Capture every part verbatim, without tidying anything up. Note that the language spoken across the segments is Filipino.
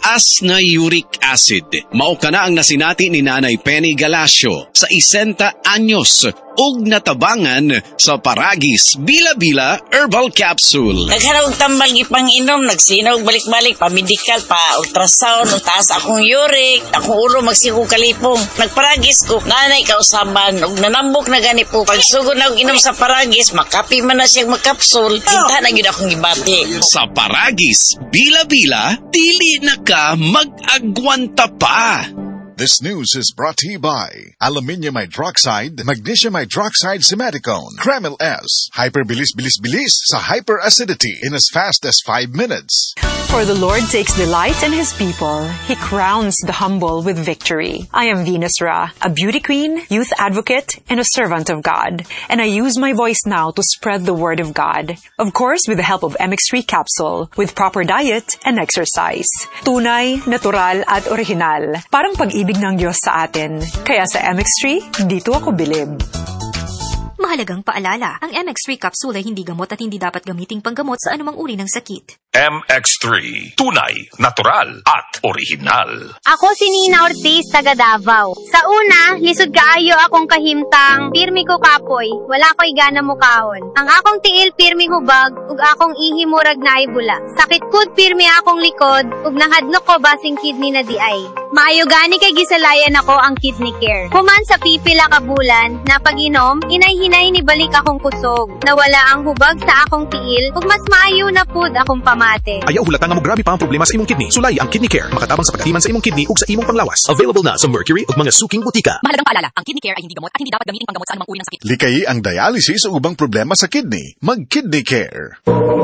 Mataas na uric acid. Mao kana ang nasinati ni Nanay Penny Galasio sa isenta anyos ug natabangan sa Paragis Bila-Bila Herbal Capsule. Naghanap og tambal ipang-inom, nagsinaw balik-balik pa medical pa ultrasound, ug taas akong uric, akong ulo magsigo kalipong. Nagparagis ko, nanay kausaban ug nanambok na gani po. Pagsugod na og inom sa Paragis, makapi man na siya magkapsul, tinta na gyud akong gibati. Sa Paragis Bila-Bila, dili na ka mag-agwanta pa. This news is brought to you by Aluminium Hydroxide, Magnesium Hydroxide Simaticone, Kremil S, Hyperbilis-Bilis-Bilis sa hyperacidity in as fast as five minutes. For the Lord takes delight in His people. He crowns the humble with victory. I am Venus Ra, a beauty queen, youth advocate, and a servant of God. And I use my voice now to spread the word of God. Of course, with the help of M X three capsule, with proper diet and exercise. Tunay, natural, at original. Parang pag-ibig ng Diyos sa atin. Kaya sa M X three, dito ako bilib. Mahalagang paalala, ang M X three capsule ay hindi gamot at hindi dapat gamiting panggamot sa anumang uri ng sakit. M X three, tunay, natural, at original. Ako si Nina Ortiz, taga Davao. Sa una, lisod kaayo akong kahimtang, pirmi ko kapoy, wala ko'y gana mukahon. Ang akong tiil pirmi hubag, ug akong ihimurag na ibula. Sakit kud pirmi akong likod, ug nahadlok ko basing kidney na di ay. Maayo gani kay gisalayan ako ang kidney care. Human sa pipila ka bulan, na pag-inom, inay-hinay ni balik akong kusog. Nawala ang hubag sa akong tiil, ug mas maayo na pud akong pamate. Ayaw hulatan nga mo grabe pa ang problema sa imong kidney. Sulay ang Kidney Care, makatabang sa pagkatiman sa imong kidney ug sa imong panglawas. Available na sa Mercury ug mga suking butika. Mahalagang paalala, ang kidney care ay hindi gamot at hindi dapat gamitin panggamot sa anumang uri ng sakit. Likayi ang dialysis o ubang problema sa kidney. Mag-Kidney Care.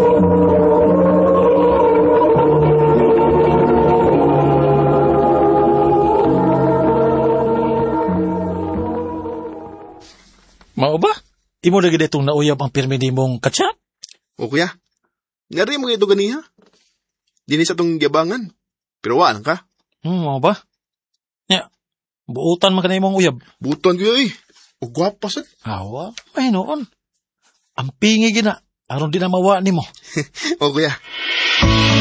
Mao ba? Imo na gid itong nauyab ang pirmi nimong katsa? O kuya, ngari mo ito ganiha. Dini sa itong yabangan. Pero waan ka. Hmm, mao ba? Ya, buutan man kanay mong uyab. Buutan ko eh. O gwapa sad. Awa, ay noon. Ang pingi gina, aron di na mawa nimo. O kuya.